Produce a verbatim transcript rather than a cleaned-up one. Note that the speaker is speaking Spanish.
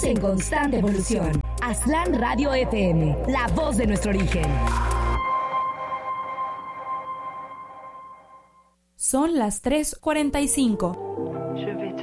en constante evolución. Aztlán Radio F M, la voz de nuestro origen. Son las tres cuarenta y cinco.